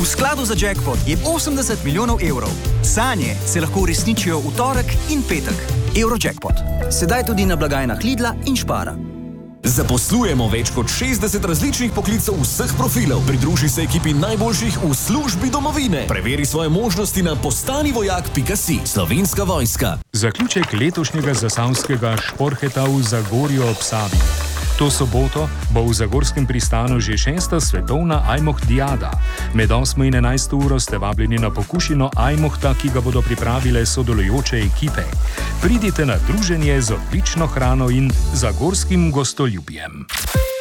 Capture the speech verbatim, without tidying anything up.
V skladu za jackpot je osemdeset milijonov evrov. Sanje se lahko uresničijo v torek in petek. Eurojackpot. Sedaj tudi na blagajnah Lidla in Spara. Zaposlujemo več kot šestdeset različnih poklicev vseh profilov. Pridruži se ekipi najboljših v službi domovine. Preveri svoje možnosti na postanivojak pika si. Slovenska vojska. Zaključek letošnjega zasavskega šporheta v Zagorju ob Savi. To soboto bo v Zagorskem pristanu že šesta svetovna Ajmoh-diada. Med osmo in enajsto uro ste vabljeni na pokušino Ajmohta, ki ga bodo pripravile sodelujoče ekipe. Pridite na druženje z odlično hrano in zagorskim gostoljubjem.